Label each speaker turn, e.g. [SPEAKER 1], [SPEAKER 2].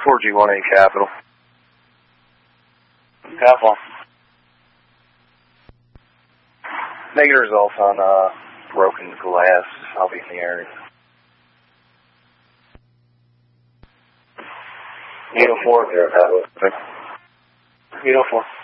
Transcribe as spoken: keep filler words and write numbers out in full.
[SPEAKER 1] four G one eight Capital.
[SPEAKER 2] Capital.
[SPEAKER 1] Negative results on uh, broken glass. I'll be in the area.
[SPEAKER 2] eight oh four.
[SPEAKER 1] eight oh four.